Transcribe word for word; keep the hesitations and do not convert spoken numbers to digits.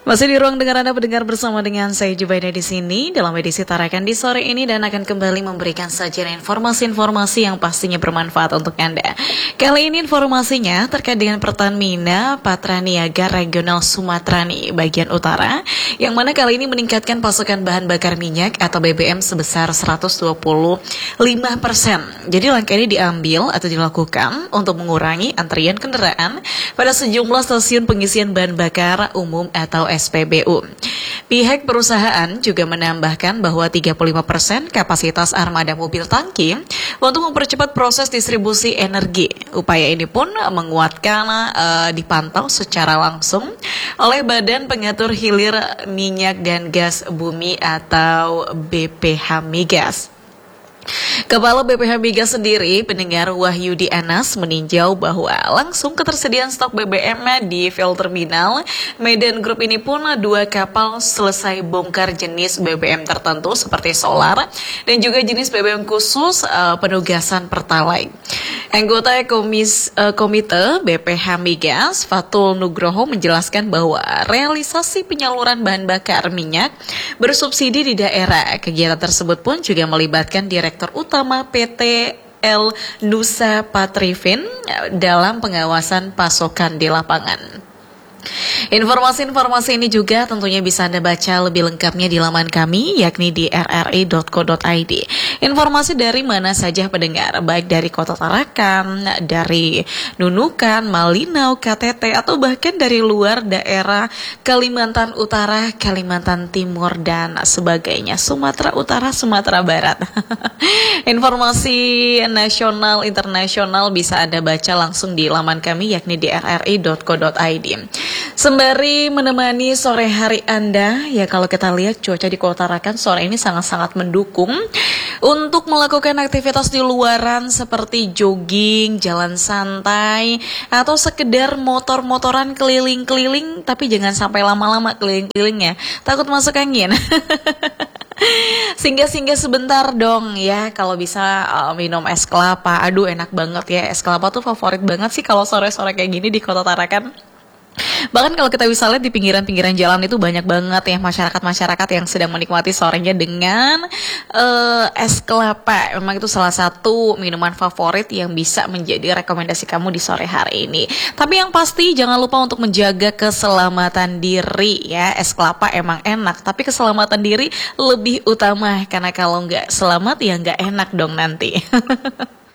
Masih di ruang dengar Anda mendengar bersama dengan saya Jubaida di sini dalam edisi Tarakan di sore ini dan akan kembali memberikan sajian informasi-informasi yang pastinya bermanfaat untuk Anda. Kali ini informasinya terkait dengan Pertamina Patraniaga Regional Sumatera nih, bagian utara, yang mana kali ini meningkatkan pasokan bahan bakar minyak atau B B M sebesar seratus dua puluh lima persen. Jadi langkah ini diambil atau dilakukan untuk mengurangi antrian kendaraan pada sejumlah stasiun pengisian bahan bakar umum atau S P B U. Pihak perusahaan juga menambahkan bahwa tiga puluh lima persen kapasitas armada mobil tangki untuk mempercepat proses distribusi energi. Upaya ini pun menguatkan uh, dipantau secara langsung oleh Badan Pengatur Hilir Minyak dan Gas Bumi atau B P H Migas. Kepala B P H Migas sendiri, pendengar Wahyudi Anas, meninjau bahwa langsung ketersediaan stok B B M di field terminal Medan Group ini pun dua kapal selesai bongkar jenis B B M tertentu seperti solar dan juga jenis B B M khusus uh, penugasan Pertalite. Anggota komis, uh, komite B P H Migas, Fatul Nugroho, menjelaskan bahwa realisasi penyaluran bahan bakar minyak bersubsidi di daerah. Kegiatan tersebut pun juga melibatkan Direktur Utama P T L Nusa Patrivin dalam pengawasan pasokan di lapangan. Informasi-informasi ini juga tentunya bisa Anda baca lebih lengkapnya di laman kami, yakni di r r i dot co dot i d. Informasi dari mana saja pendengar, baik dari Kota Tarakan, dari Nunukan, Malinau, K T T, atau bahkan dari luar daerah Kalimantan Utara, Kalimantan Timur, dan sebagainya, Sumatera Utara, Sumatera Barat. Informasi nasional, internasional bisa Anda baca langsung di laman kami, yakni di r r i dot co dot i d. Sembari menemani sore hari Anda, ya kalau kita lihat cuaca di Kota Tarakan sore ini sangat-sangat mendukung untuk melakukan aktivitas di luaran seperti jogging, jalan santai, atau sekedar motor-motoran keliling-keliling, tapi jangan sampai lama-lama keliling-keliling ya, takut masuk angin. Singgah-singgah sebentar dong ya, kalau bisa uh, minum es kelapa. Aduh enak banget ya, es kelapa tuh favorit banget sih kalau sore-sore kayak gini di Kota Tarakan. Bahkan kalau kita bisa lihat di pinggiran-pinggiran jalan itu banyak banget ya masyarakat-masyarakat yang sedang menikmati sorenya dengan uh, es kelapa. Memang itu salah satu minuman favorit yang bisa menjadi rekomendasi kamu di sore hari ini. Tapi yang pasti jangan lupa untuk menjaga keselamatan diri ya. Es kelapa emang enak, tapi keselamatan diri lebih utama, karena kalau nggak selamat ya nggak enak dong nanti.